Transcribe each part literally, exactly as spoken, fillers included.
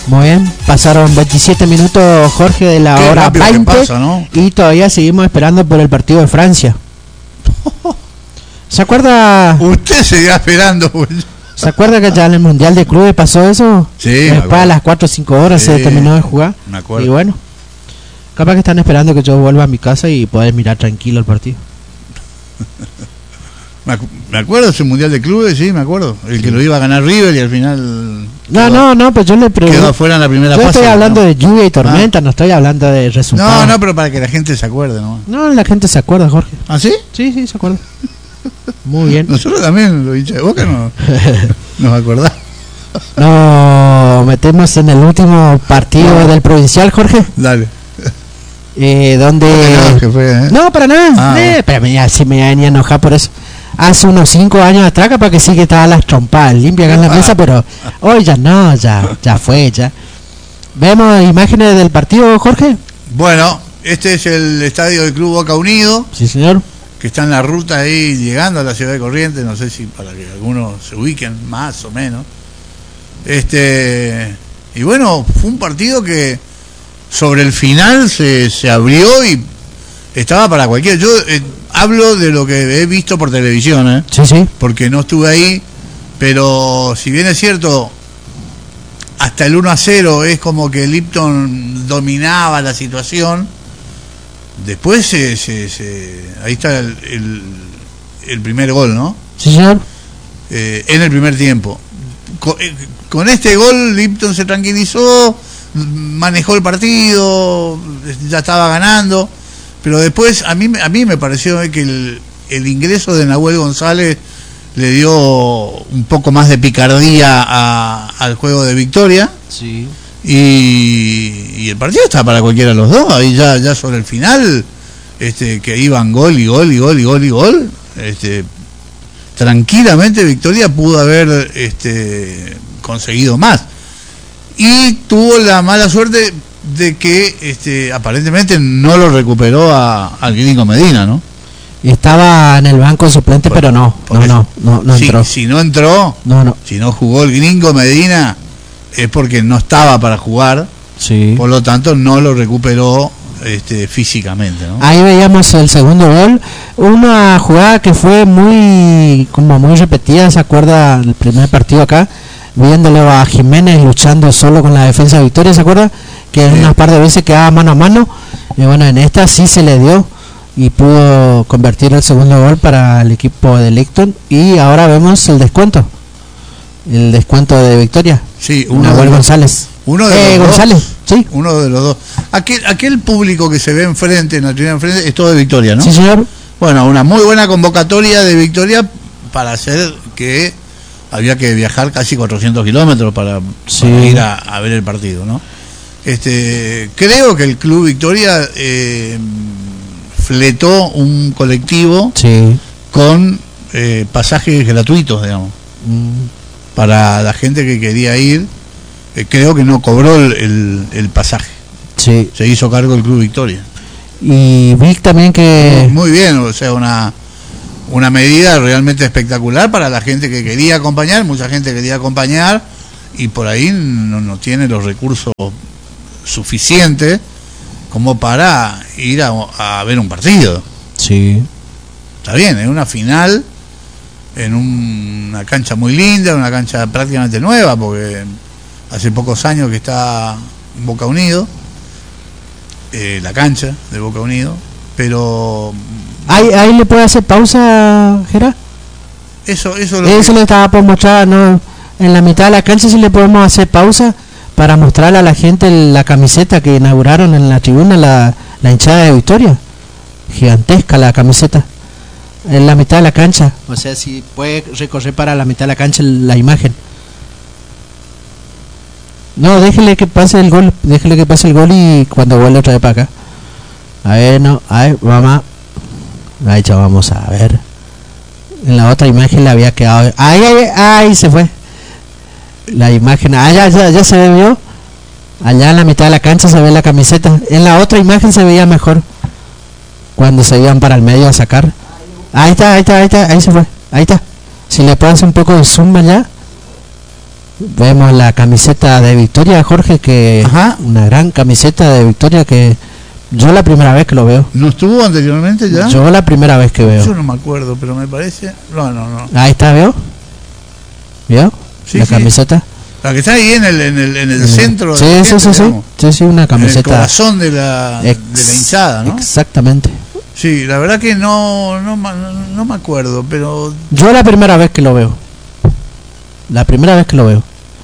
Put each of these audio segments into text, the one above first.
Muy bien, pasaron veintisiete minutos, Jorge, de la Qué hora rápido que veinte, pasa, ¿no? y todavía seguimos esperando por el partido de Francia. ¿Se acuerda? Usted seguirá esperando. ¿Se acuerda que ya en el Mundial de Clubes pasó eso? Sí, me Después acuerdo. a las cuatro o cinco horas Sí, se terminó de jugar. me acuerdo. Y bueno, capaz que están esperando que yo vuelva a mi casa y poder mirar tranquilo el partido. Me, acu- me acuerdo ese Mundial de Clubes, sí, me acuerdo. El que lo iba a ganar River y al final... No, quedó- no, no, pues yo le Quedó pregunto. afuera en la primera Yo fase. estoy hablando ¿no? de lluvia y tormenta, no estoy hablando de resultados. No, no, pero para que la gente se acuerde, ¿no? No, la gente se acuerda, Jorge. ¿Ah, sí? Sí, sí, se acuerda. Muy bien. Nosotros también, los hinchas de Boca, no, nos acordamos. Nos metemos en el último partido del provincial, Jorge, Dale. eh, donde... No, que fue, ¿eh? No, para nada. Ah, eh, bueno. pero mira, si me venía a enojar por eso. Hace unos cinco años atrás, capaz que sí que estaba las trompadas limpias acá en la Ah. mesa, pero hoy ya no, ya, ya fue, ya. ¿Vemos imágenes del partido, Jorge? Bueno, este es el estadio del Club Boca Unido, Sí, señor. que está en la ruta ahí llegando a la ciudad de Corrientes, no sé si para que algunos se ubiquen más o menos. Este y bueno, fue un partido que sobre el final se, se abrió y estaba para cualquiera. Yo eh, hablo de lo que he visto por televisión, ¿eh? Sí, sí. porque no estuve ahí, pero si bien es cierto, hasta el uno a cero es como que Lipton dominaba la situación. Después se, se, se- ahí está el, el, el primer gol, ¿no? Sí, señor. Eh, en el primer tiempo. Con, eh, con este gol Lipton se tranquilizó, manejó el partido, ya estaba ganando, pero después a mí, a mí me pareció que el, el ingreso de Nahuel González le dio un poco más de picardía a- al juego de Victoria. Sí. Y, y el partido estaba para cualquiera de los dos. Ahí ya, ya sobre el final, este, que iban gol y gol y gol y gol y gol, este, tranquilamente Victoria pudo haber este, conseguido más. Y tuvo la mala suerte de que este, aparentemente no lo recuperó a, al Gringo Medina, ¿no? Y estaba en el banco suplente, Por- pero no, no, porque no, no, no si, entró. si no entró, No, no. si no jugó el Gringo Medina, es porque no estaba para jugar. Sí. Por lo tanto no lo recuperó este, físicamente, ¿no? Ahí veíamos el segundo gol, una jugada que fue muy como muy repetida, ¿se acuerda? El primer partido acá, viéndolo a Jiménez luchando solo con la defensa de Victoria, ¿se acuerda? Que en Sí. unas par de veces quedaba mano a mano, y bueno, en esta sí se le dio y pudo convertir el segundo gol para el equipo de Licton. Y ahora vemos el descuento, el descuento de Victoria. Sí, uno Nahuel de los- González. Uno de Eh, los González, dos. sí. Uno de los dos. Aquel, aquel público que se ve enfrente, en la tribuna enfrente, es todo de Victoria, ¿no? Sí, señor. Bueno, una muy buena convocatoria de Victoria para hacer que había que viajar casi cuatrocientos kilómetros para, Sí. para ir a, a ver el partido, ¿no? Este, creo que el Club Victoria eh, fletó un colectivo Sí. con eh, pasajes gratuitos, digamos, Mm. para la gente que quería ir. Eh, creo que no cobró el, el, el pasaje, Sí. se hizo cargo el Club Victoria. Y vi también que Muy bien, o sea, una una medida realmente espectacular para la gente que quería acompañar. Mucha gente quería acompañar y por ahí no, no tiene los recursos suficientes como para ir a, a ver un partido. sí, Está bien, es una final en un- una cancha muy linda, una cancha prácticamente nueva, porque hace pocos años que está en Boca Unido, eh, la cancha de Boca Unido, pero ahí, ahí le puede hacer pausa, Gerard. eso eso es lo Eso que- le estaba por mostrar, ¿no? En la mitad de la cancha sí le podemos hacer pausa para mostrarle a la gente la camiseta que inauguraron en la tribuna, la, la hinchada de Victoria. Gigantesca la camiseta. En la mitad de la cancha. O sea, si puede recorrer para la mitad de la cancha la imagen. No, déjele que pase el gol, déjele que pase el gol y cuando vuelva otra vez para acá. A ver, no, a ver, mamá. Ahí ya vamos a ver. En la otra imagen le había quedado. Ahí, ahí, ahí se fue. La imagen, ah, ya, ya, ya se vio. Allá en la mitad de la cancha se ve la camiseta. En la otra imagen se veía mejor. Cuando se iban para el medio a sacar. Ahí está, ahí está, ahí está, ahí se fue. Ahí está. Si le puedes un poco de zoom allá. Vemos la camiseta de Victoria, Jorge, que Ajá. una gran camiseta de Victoria que yo la primera vez que lo veo. ¿No estuvo anteriormente ya? Yo la primera vez que veo. Yo no me acuerdo, pero me parece... No, no, no. Ahí está, ¿vio? ¿Vio? Sí, la sí. camiseta. La que está ahí en el, en el, en el centro. Sí, de la sí, gente, sí, sí. digamos. Sí, sí, una En el camiseta. corazón de la, Ex- de la hinchada, ¿no? Exactamente. Sí, la verdad que no, no, ma- no me acuerdo, pero... Yo la primera vez que lo veo. La primera vez que lo veo.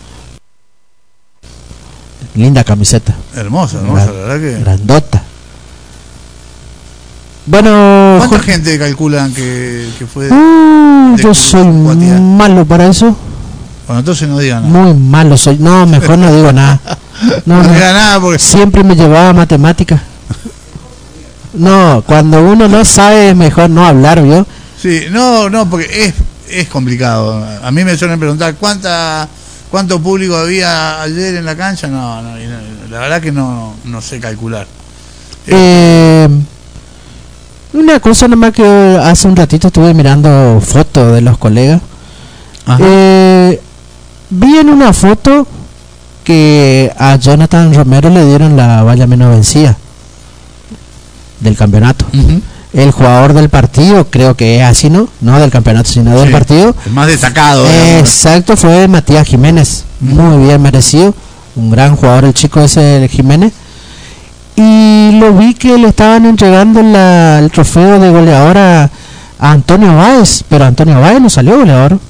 Linda camiseta. Hermosa, hermosa, Gran- la verdad que... Grandota. Bueno, ¿Cuánta Jorge, gente calculan que, que fue? uh, de yo soy Cuatia? malo para eso. Bueno, entonces no digan nada. Muy malo soy. No, mejor no digo nada. No, No no. digan nada porque... Siempre me llevaba a matemáticas. No, cuando uno no sabe es mejor no hablar, ¿vio? Sí, no, no, porque es, es complicado. A mí me suelen preguntar cuánta cuánto público había ayer en la cancha. No, no, y no, la verdad que no, no sé calcular. Eh, una cosa nomás que hace un ratito estuve mirando fotos de los colegas. Ajá. Eh, vi en una foto que a Jonathan Romero le dieron la valla menos vencida del campeonato. Ujú. El jugador del partido, creo que es así, ¿no? No del campeonato, sino del Sí, partido. el más destacado. digamos. Exacto, fue Matías Jiménez. Ujú. Muy bien merecido. Un gran jugador el chico ese de Jiménez. Y lo vi que le estaban entregando la, el trofeo de goleador a, a Antonio Báez. Pero Antonio Báez no salió goleador.